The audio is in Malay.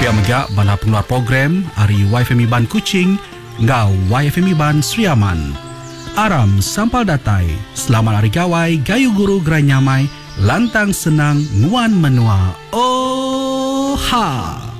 Pihak megak bana pengeluar program Ari YFM Ban Kuching ngau YFM Ban Sriaman. Aram sampal datai, selamat hari gawai, gayu guru gerai nyamai, lantang senang, nguan menua. Oh ha!